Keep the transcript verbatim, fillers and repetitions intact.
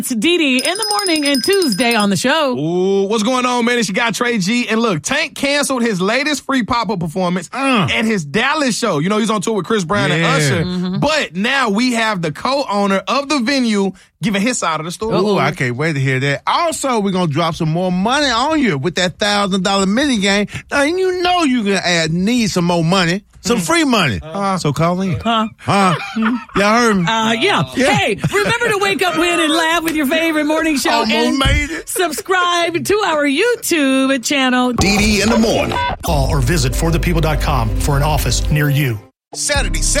It's Dee Dee in the morning and Tuesday on the show. Ooh, what's going on, man? It's your guy, Trey G. And look, Tank canceled his latest free pop-up performance uh. at his Dallas show. You know, he's on tour with Chris Brown yeah. and Usher. Mm-hmm. But now we have the co-owner of the venue giving his side of the story. Ooh, I can't wait to hear that. Also, we're going to drop some more money on you with that one thousand dollars mini game. Now, you know you're going to add need some more money. Some free money. Uh, so call in. Huh? Uh, y'all heard me? Uh, yeah. yeah. Hey, remember to wake up, win, and laugh with your favorite morning show. Almost and made it. Subscribe to our YouTube channel. Dee Dee in the morning. Call or visit for the people dot com for an office near you. Saturday,